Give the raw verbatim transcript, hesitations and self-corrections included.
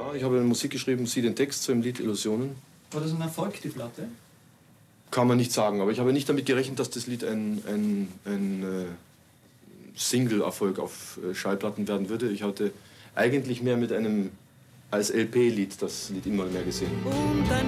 Ja, ich habe Musik geschrieben, sie den Text zu dem Lied Illusionen. War das ein Erfolg, die Platte? Kann man nicht sagen, aber ich habe nicht damit gerechnet, dass das Lied ein, ein, ein äh, Single-Erfolg auf äh, Schallplatten werden würde. Ich hatte eigentlich mehr mit einem als L P-Lied das Lied immer mehr gesehen. Und ein